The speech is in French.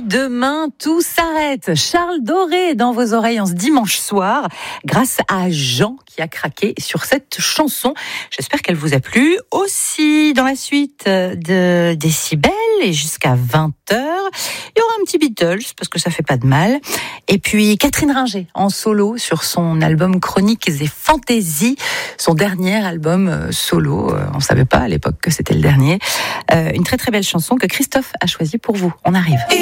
demain, tout s'arrête. Charles Doré dans vos oreilles en ce dimanche soir, grâce à Jean qui a craqué sur cette chanson. J'espère qu'elle vous a plu. Aussi, dans la suite de Décibel et jusqu'à 20h, il y aura un petit Beatles, parce que ça fait pas de mal. Et puis, Catherine Ringer, en solo, sur son album Chroniques et Fantaisies, son dernier album solo. On savait pas à l'époque que c'était le dernier. Une très très belle chanson que Christophe a choisie pour vous. On arrive.